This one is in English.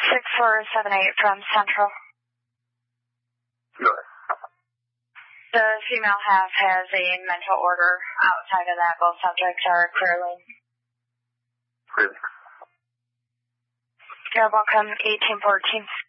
6478 from Central. Go ahead. The female half has a mental order. Outside of that, both subjects are clearly. Clearly. You're welcome, 1814.